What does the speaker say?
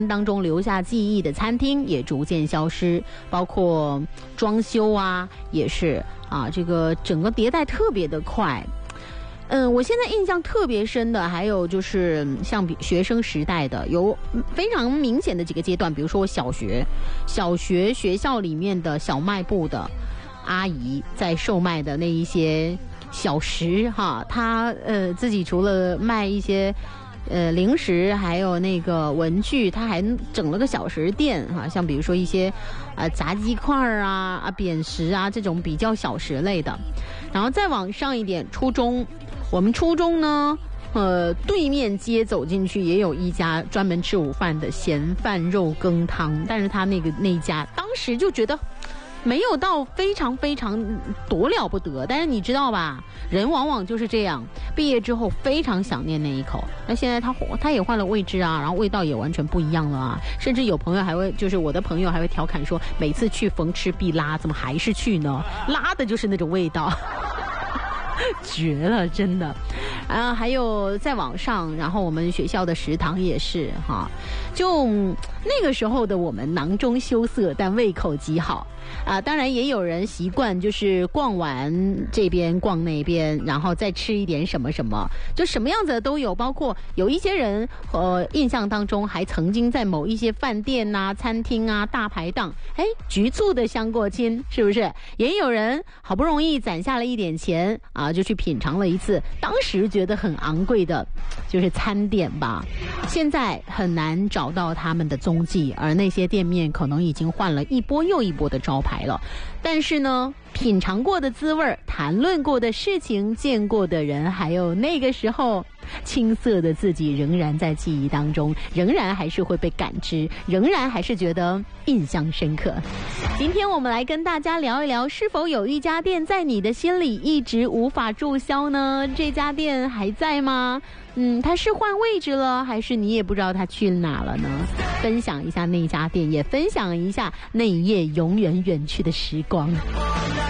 当中留下记忆的餐厅也逐渐消失，包括装修啊，也是啊，这个整个迭代特别的快。我现在印象特别深的，还有就是像学生时代的，有非常明显的几个阶段，比如说我小学学校里面的小卖部的阿姨在售卖的那一些小食哈，她自己除了卖一些零食，还有那个文具，她还整了个小食店哈，像比如说一些炸鸡块啊、扁食啊这种比较小食类的。然后再往上一点，我们初中呢，对面街走进去也有一家专门吃午饭的咸饭肉羹汤，但是他那一家当时就觉得没有到非常非常多了不得，但是你知道吧，人往往就是这样，毕业之后非常想念那一口，那现在他也换了位置啊，然后味道也完全不一样了啊，甚至有朋友还会，就是我的朋友还会调侃说，每次去逢吃必拉，怎么还是去呢？拉的就是那种味道。绝了，真的。还有再往上，然后我们学校的食堂也是哈，就那个时候的我们囊中羞涩，但胃口极好当然也有人习惯就是逛完这边逛那边，然后再吃一点什么什么，就什么样子的都有，包括有一些人印象当中还曾经在某一些饭店啊、餐厅啊大排档，局促的相过亲，是不是？也有人好不容易攒下了一点钱就去品尝了一次当时觉得很昂贵的就是餐点吧，现在很难找到他们的踪迹，而那些店面可能已经换了一波又一波的招牌了。但是呢，品尝过的滋味，谈论过的事情，见过的人，还有那个时候青涩的自己仍然在记忆当中，仍然还是会被感知，仍然还是觉得印象深刻。今天我们来跟大家聊一聊，是否有一家店在你的心里一直无法注销呢？这家店还在吗？它是换位置了，还是你也不知道它去哪了呢？分享一下那家店，也分享一下那一夜永远远去的时光。